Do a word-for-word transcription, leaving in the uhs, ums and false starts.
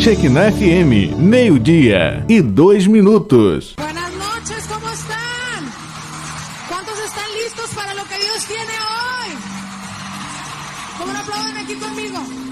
Shekinah F M, meio-dia e dois minutos. Buenas noches, ¿cómo están? ¿Cuántos están listos para lo que Dios tiene hoy? ¿Cómo no aplauden aquí conmigo?